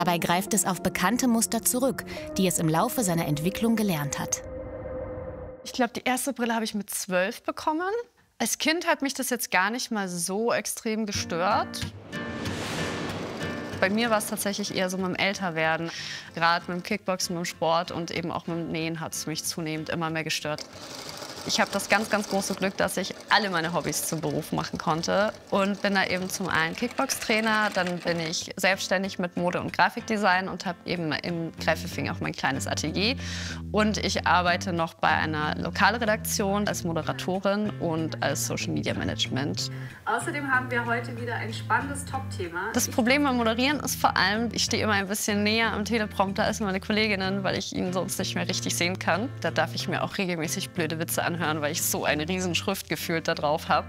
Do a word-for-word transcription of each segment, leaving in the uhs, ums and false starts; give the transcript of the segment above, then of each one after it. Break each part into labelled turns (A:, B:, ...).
A: Dabei greift es auf bekannte Muster zurück, die es im Laufe seiner Entwicklung gelernt hat.
B: Ich glaube, die erste Brille habe ich mit zwölf bekommen. Als Kind hat mich das jetzt gar nicht mal so extrem gestört. Bei mir war es tatsächlich eher so mit dem Älterwerden. Gerade mit dem Kickboxen, mit dem Sport und eben auch mit dem Nähen hat es mich zunehmend immer mehr gestört. Ich habe das ganz, ganz große Glück, dass ich alle meine Hobbys zum Beruf machen konnte und bin da eben zum einen Kickbox-Trainer, dann bin ich selbstständig mit Mode- und Grafikdesign und habe eben im Gräfelfing auch mein kleines Atelier. Und ich arbeite noch bei einer Lokalredaktion als Moderatorin und als Social-Media-Management.
C: Außerdem haben wir heute wieder ein spannendes Top-Thema.
B: Das Problem beim Moderieren ist vor allem, ich stehe immer ein bisschen näher am Teleprompter als meine Kolleginnen, weil ich ihn sonst nicht mehr richtig sehen kann. Da darf ich mir auch regelmäßig blöde Witze anhören, weil ich so eine riesen Schrift gefühlt da drauf habe.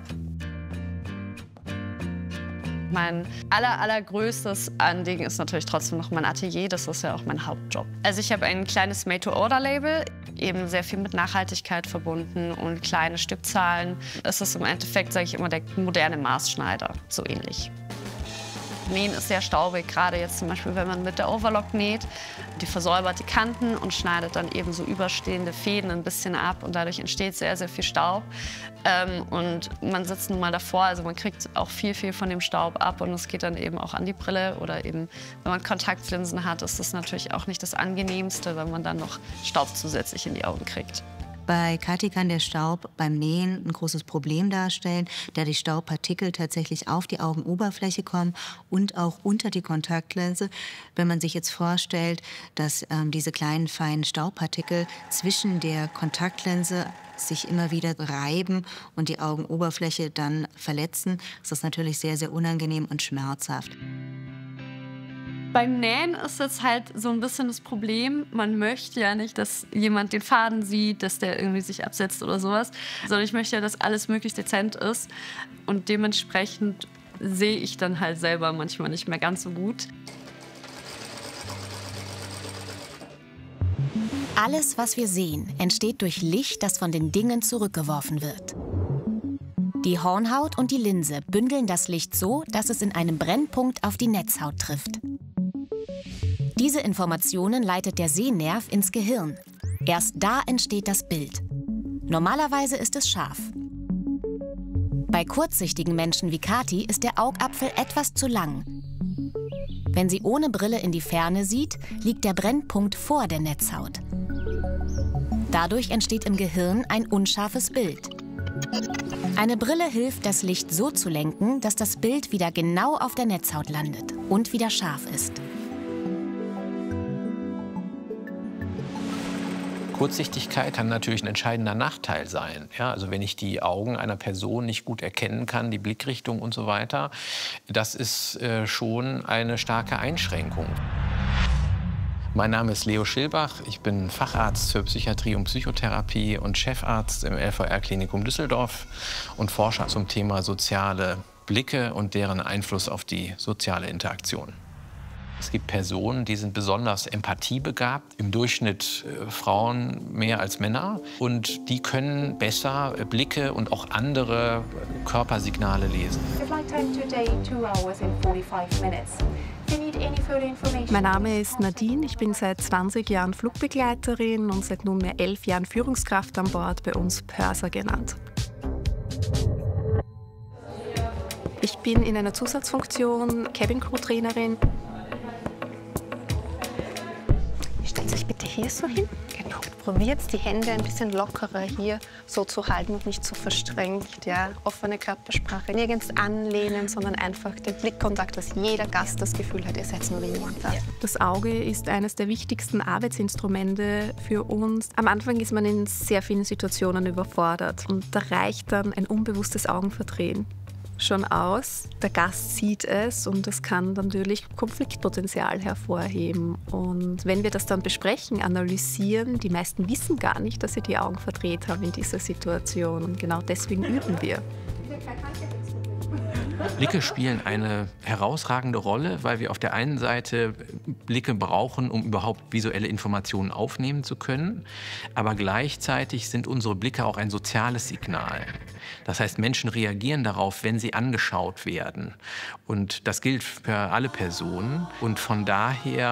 B: Mein aller, allergrößtes Anliegen ist natürlich trotzdem noch mein Atelier. Das ist ja auch mein Hauptjob. Also ich habe ein kleines Made-to-Order-Label, eben sehr viel mit Nachhaltigkeit verbunden und kleine Stückzahlen. Es ist im Endeffekt, sage ich immer, der moderne Maßschneider, so ähnlich. Nähen ist sehr staubig, gerade jetzt zum Beispiel, wenn man mit der Overlock näht. Die versäubert die Kanten und schneidet dann eben so überstehende Fäden ein bisschen ab und dadurch entsteht sehr, sehr viel Staub. Ähm, und man sitzt nun mal davor, also man kriegt auch viel, viel von dem Staub ab und es geht dann eben auch an die Brille oder eben, wenn man Kontaktlinsen hat, ist das natürlich auch nicht das Angenehmste, wenn man dann noch Staub zusätzlich in die Augen kriegt.
D: Bei Kathi kann der Staub beim Nähen ein großes Problem darstellen, da die Staubpartikel tatsächlich auf die Augenoberfläche kommen und auch unter die Kontaktlinse. Wenn man sich jetzt vorstellt, dass ähm, diese kleinen, feinen Staubpartikel zwischen der Kontaktlinse sich immer wieder reiben und die Augenoberfläche dann verletzen, ist das natürlich sehr, sehr unangenehm und schmerzhaft.
B: Beim Nähen ist jetzt halt so ein bisschen das Problem, man möchte ja nicht, dass jemand den Faden sieht, dass der irgendwie sich absetzt oder sowas, sondern ich möchte ja, dass alles möglichst dezent ist und dementsprechend sehe ich dann halt selber manchmal nicht mehr ganz so gut.
A: Alles, was wir sehen, entsteht durch Licht, das von den Dingen zurückgeworfen wird. Die Hornhaut und die Linse bündeln das Licht so, dass es in einem Brennpunkt auf die Netzhaut trifft. Diese Informationen leitet der Sehnerv ins Gehirn. Erst da entsteht das Bild. Normalerweise ist es scharf. Bei kurzsichtigen Menschen wie Kathi ist der Augapfel etwas zu lang. Wenn sie ohne Brille in die Ferne sieht, liegt der Brennpunkt vor der Netzhaut. Dadurch entsteht im Gehirn ein unscharfes Bild. Eine Brille hilft, das Licht so zu lenken, dass das Bild wieder genau auf der Netzhaut landet und wieder scharf ist.
E: Kurzsichtigkeit kann natürlich ein entscheidender Nachteil sein. Ja, also wenn ich die Augen einer Person nicht gut erkennen kann, die Blickrichtung und so weiter, das ist äh, schon eine starke Einschränkung. Mein Name ist Leo Schilbach, ich bin Facharzt für Psychiatrie und Psychotherapie und Chefarzt im L V R-Klinikum Düsseldorf und Forscher zum Thema soziale Blicke und deren Einfluss auf die soziale Interaktion. Es gibt Personen, die sind besonders empathiebegabt, im Durchschnitt äh, Frauen mehr als Männer. Und die können besser äh, Blicke und auch andere äh, Körpersignale lesen.
F: Mein Name ist Nadine, ich bin seit zwanzig Jahren Flugbegleiterin und seit nunmehr elf Jahren Führungskraft an Bord, bei uns Purser genannt. Ich bin in einer Zusatzfunktion Cabin Crew Trainerin.
G: Stellt sich bitte hier so hin. Genau. Probiert jetzt die Hände ein bisschen lockerer hier so zu halten und nicht so verstrengt. Ja. Offene Körpersprache. Nirgends anlehnen, sondern einfach den Blickkontakt, dass jeder Gast das Gefühl hat, ihr seid nur jemand da.
F: Das Auge ist eines der wichtigsten Arbeitsinstrumente für uns. Am Anfang ist man in sehr vielen Situationen überfordert und da reicht dann ein unbewusstes Augenverdrehen schon aus. Der Gast sieht es und das kann natürlich Konfliktpotenzial hervorheben. Und wenn wir das dann besprechen, analysieren, die meisten wissen gar nicht, dass sie die Augen verdreht haben in dieser Situation. Und genau deswegen üben wir.
E: Blicke spielen eine herausragende Rolle, weil wir auf der einen Seite Blicke brauchen, um überhaupt visuelle Informationen aufnehmen zu können. Aber gleichzeitig sind unsere Blicke auch ein soziales Signal. Das heißt, Menschen reagieren darauf, wenn sie angeschaut werden. Und das gilt für alle Personen. Und von daher